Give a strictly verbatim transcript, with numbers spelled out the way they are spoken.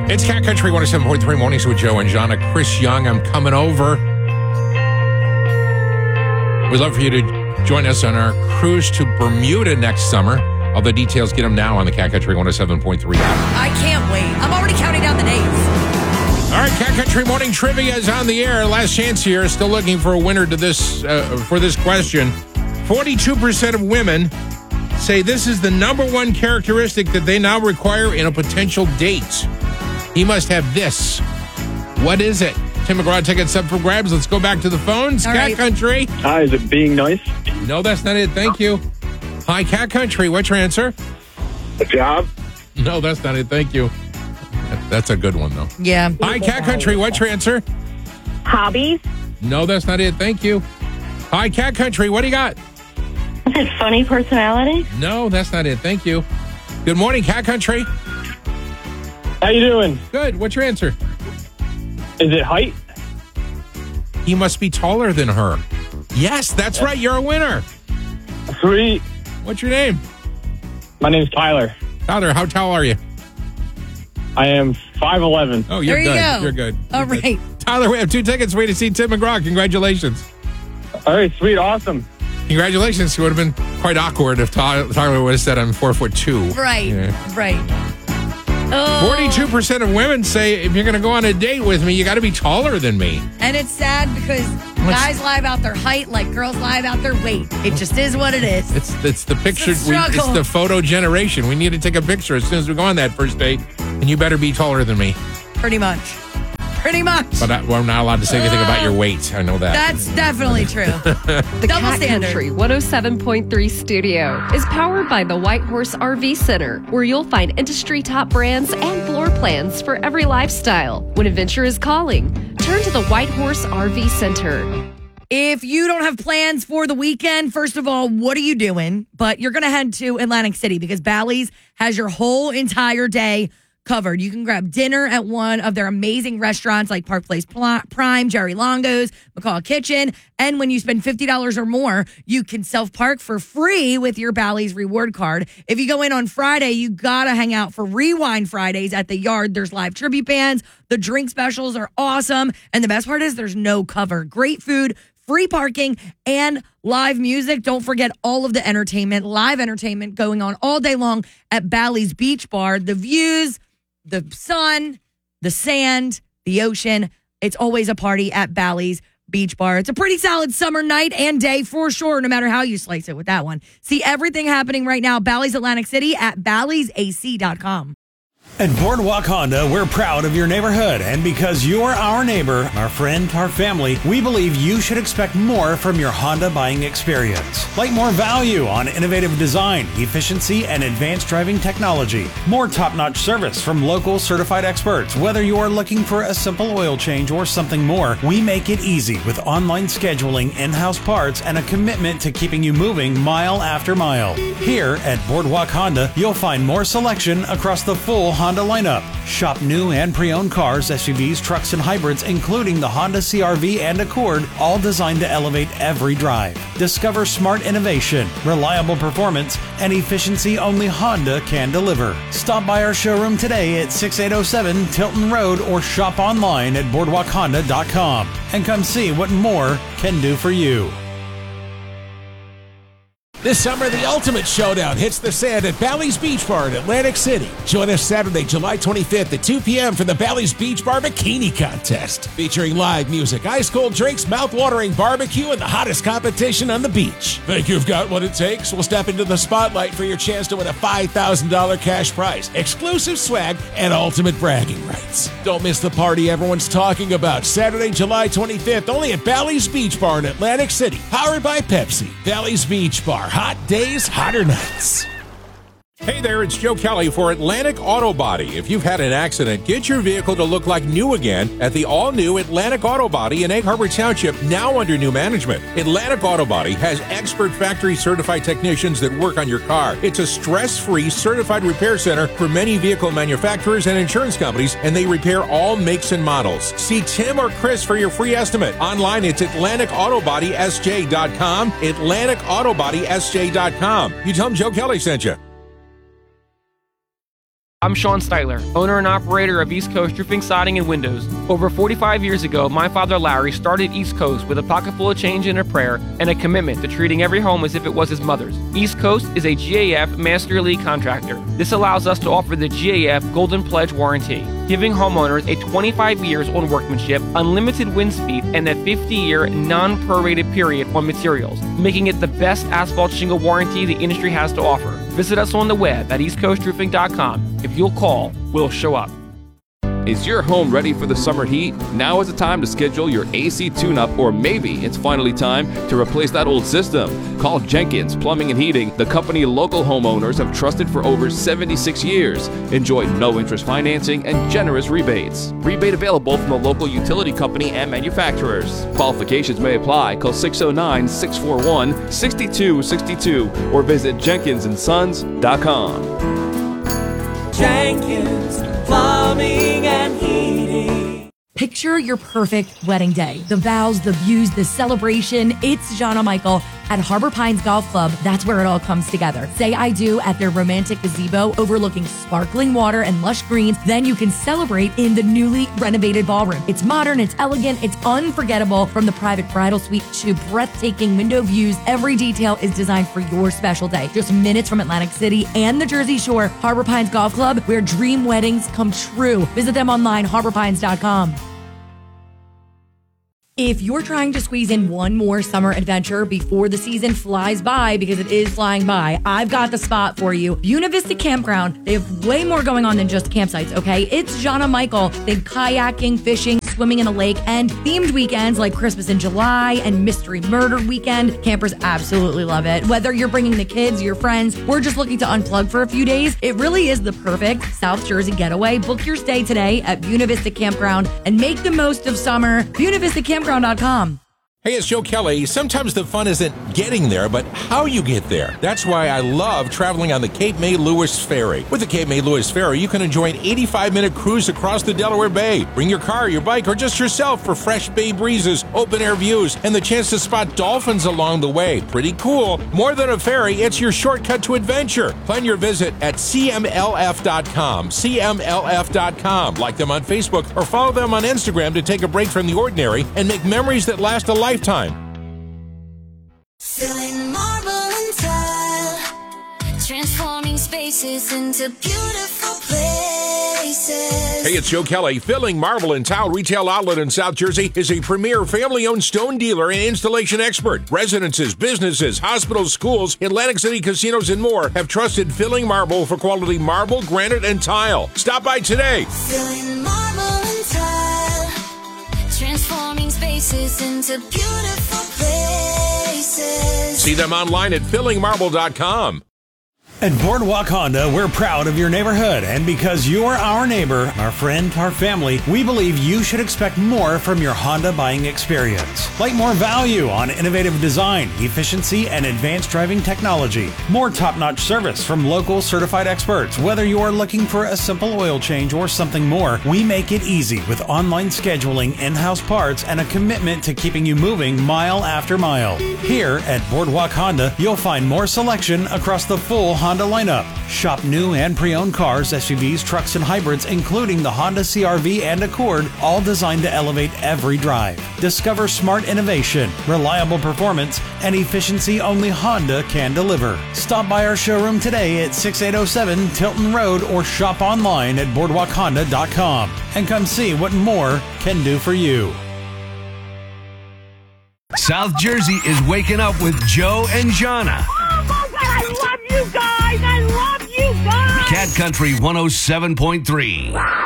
It's Cat Country one oh seven point three Mornings with Joe and Jonna. Chris Young, I'm coming over. We'd love for you to join us on our cruise to Bermuda next summer. All the details, get them now on the Cat Country one oh seven point three app. I can't wait. I'm already counting down the days. All right, Cat Country Morning Trivia is on the air. Last chance here. Still looking for a winner to this uh, for this question. forty-two percent of women say this is the number one characteristic that they now require in a potential date. He must have this. What is it? Tim McGraw tickets up for grabs. Let's go back to the phones. All Cat right. Country. Hi, is it being nice? No, that's not it. Thank you. Hi, Cat Country. What's your answer? A job? No, that's not it. Thank you. That's a good one, though. Yeah. Hi, Cat Country. What's your answer? Hobbies? No, that's not it. Thank you. Hi, Cat Country. What do you got? Is it funny personality? No, that's not it. Thank you. Good morning, Cat Country. How you doing? Good. What's your answer? Is it height? He must be taller than her. Yes, that's right. You're a winner. Sweet. What's your name? My name's Tyler. Tyler, how tall are you? I am five eleven. Oh, you're There you good. go. You're good. All You're good. right. Tyler, we have two tickets for you to see Tim McGraw. Congratulations. All right, sweet, awesome. Congratulations. It would have been quite awkward if Ty- Tyler would have said I'm four foot two. Right. Yeah. Right. Oh. forty-two percent of women say if you're going to go on a date with me, you got to be taller than me. And it's sad because guys lie about their height like girls lie about their weight. It just is what it is. It's it's the picture. It's a we, it's struggle. the photo generation. We need to take a picture as soon as we go on that first date, and you better be taller than me. Pretty much. Pretty much. But I, well, I'm not allowed to say anything about your weight. I know that. That's definitely true. The Double Cat standard. Country one oh seven point three studio is powered by the White Horse R V Center, where you'll find industry top brands and floor plans for every lifestyle. When adventure is calling, turn to the White Horse R V Center. If you don't have plans for the weekend, first of all, what are you doing? But you're going to head to Atlantic City because Bally's has your whole entire day covered. You can grab dinner at one of their amazing restaurants like Park Place Prime, Jerry Longo's, McCall Kitchen. And when you spend fifty dollars or more, you can self-park for free with your Bally's reward card. If you go in on Friday, you got to hang out for Rewind Fridays at the Yard. There's live tribute bands. The drink specials are awesome. And the best part is there's no cover. Great food, free parking, and live music. Don't forget all of the entertainment, live entertainment going on all day long at Bally's Beach Bar. The views, the sun, the sand, the ocean. It's always a party at Bally's Beach Bar. It's a pretty solid summer night and day for sure, no matter how you slice it with that one. See everything happening right now, Bally's Atlantic City at bally's a c dot com. At Boardwalk Honda, we're proud of your neighborhood, and because you're our neighbor, our friend, our family, we believe you should expect more from your Honda buying experience. Like more value on innovative design, efficiency, and advanced driving technology. More top-notch service from local certified experts. Whether you are looking for a simple oil change or something more, we make it easy with online scheduling, in-house parts, and a commitment to keeping you moving mile after mile. Here at Boardwalk Honda, you'll find more selection across the full Honda lineup. Shop new and pre-owned cars, S U Vs, trucks, and hybrids, including the Honda C R V and Accord, all designed to elevate every drive. Discover smart innovation, reliable performance, and efficiency only Honda can deliver. Stop by our showroom today at sixty-eight oh seven Tilton Road or shop online at boardwalk honda dot com and come see what more can do for you. This summer, the ultimate showdown hits the sand at Bally's Beach Bar in Atlantic City. Join us Saturday, July twenty-fifth at two p.m. for the Bally's Beach Bar Bikini Contest. Featuring live music, ice-cold drinks, mouth-watering barbecue, and the hottest competition on the beach. Think you've got what it takes? We'll step into the spotlight for your chance to win a five thousand dollars cash prize, exclusive swag, and ultimate bragging rights. Don't miss the party everyone's talking about. Saturday, July twenty-fifth, only at Bally's Beach Bar in Atlantic City. Powered by Pepsi. Bally's Beach Bar. Hot days, hotter nights. Hey there, it's Joe Kelly for Atlantic Auto Body. If you've had an accident, get your vehicle to look like new again at the all-new Atlantic Auto Body in Egg Harbor Township, now under new management. Atlantic Auto Body has expert factory-certified technicians that work on your car. It's a stress-free certified repair center for many vehicle manufacturers and insurance companies, and they repair all makes and models. See Tim or Chris for your free estimate. Online, it's atlantic auto body s j dot com, atlantic auto body s j dot com. You tell them Joe Kelly sent you. I'm Sean Styler, owner and operator of East Coast Roofing, Siding, and Windows. Over forty-five years ago, my father Larry started East Coast with a pocket full of change and a prayer and a commitment to treating every home as if it was his mother's. East Coast is a G A F Master Elite contractor. This allows us to offer the G A F Golden Pledge warranty, giving homeowners a twenty-five years on workmanship, unlimited wind speed, and a fifty-year non-prorated period on materials, making it the best asphalt shingle warranty the industry has to offer. Visit us on the web at east coast roofing dot com. If you'll call, we'll show up. Is your home ready for the summer heat? Now is the time to schedule your A C tune-up, or maybe it's finally time to replace that old system. Call Jenkins Plumbing and Heating, the company local homeowners have trusted for over seventy-six years. Enjoy no-interest financing and generous rebates. Rebate available from a local utility company and manufacturers. Qualifications may apply. Call six oh nine, six four one, six two six two or visit jenkins and sons dot com. Jenkins Plumbing and Heating. Picture your perfect wedding day. The vows, the views, the celebration. It's Jana Michael at Harbor Pines Golf Club. That's where it all comes together. Say I do at their romantic gazebo overlooking sparkling water and lush greens. Then you can celebrate in the newly renovated ballroom. It's modern, it's elegant, it's unforgettable. From the private bridal suite to breathtaking window views, every detail is designed for your special day. Just minutes from Atlantic City and the Jersey Shore, Harbor Pines Golf Club, where dream weddings come true. Visit them online, harbor pines dot com. If you're trying to squeeze in one more summer adventure before the season flies by, because it is flying by, I've got the spot for you. Buena Vista Campground. They have way more going on than just campsites, okay? It's Jana Michael. They have kayaking, fishing, swimming in a lake, and themed weekends like Christmas in July and Mystery Murder Weekend. Campers absolutely love it. Whether you're bringing the kids, your friends, or just looking to unplug for a few days, it really is the perfect South Jersey getaway. Book your stay today at Buena Vista Campground and make the most of summer. Buena Vista Campground dot com. Hey, it's Joe Kelly. Sometimes the fun isn't getting there, but how you get there. That's why I love traveling on the Cape May Lewis Ferry. With the Cape May Lewis Ferry, you can enjoy an eighty-five minute cruise across the Delaware Bay. Bring your car, your bike, or just yourself for fresh bay breezes, open-air views, and the chance to spot dolphins along the way. Pretty cool. More than a ferry, it's your shortcut to adventure. Plan your visit at C M L F dot com. C M L F dot com. Like them on Facebook or follow them on Instagram to take a break from the ordinary and make memories that last a lifetime. Filling marble and tile, transforming spaces into beautiful places. Hey, it's Joe Kelly. Filling Marble and Tile Retail Outlet in South Jersey is a premier family-owned stone dealer and installation expert. Residences, businesses, hospitals, schools, Atlantic City casinos, and more have trusted Filling Marble for quality marble, granite, and tile. Stop by today. Filling marble and tile, transforming spaces into beautiful places. See them online at filling marble dot com. At Boardwalk Honda, we're proud of your neighborhood, and because you're our neighbor, our friend, our family, we believe you should expect more from your Honda buying experience. Like more value on innovative design, efficiency, and advanced driving technology. More top-notch service from local certified experts. Whether you are looking for a simple oil change or something more, we make it easy with online scheduling, in-house parts, and a commitment to keeping you moving mile after mile. Here at Boardwalk Honda, you'll find more selection across the full Honda lineup. Shop new and pre-owned cars, S U Vs, trucks, and hybrids, including the Honda C R V and Accord, all designed to elevate every drive. Discover smart innovation, reliable performance, and efficiency only Honda can deliver. Stop by our showroom today at sixty-eight oh seven Tilton Road or shop online at boardwalk honda dot com and come see what more can do for you. South Jersey is waking up with Joe and Jana. Oh my God, I love you guys! I love you guys! Cat Country one oh seven point three.